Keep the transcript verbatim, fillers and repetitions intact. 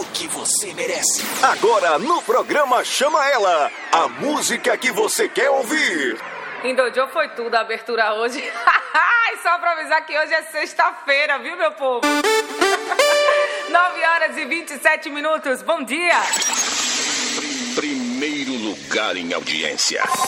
que você merece. Agora no programa Chama Ela, a música que você quer ouvir. Indojô foi tudo a abertura hoje. Só pra avisar que hoje é sexta-feira, viu, meu povo? nove horas e vinte e sete minutos. Bom dia. Primeiro lugar em audiência.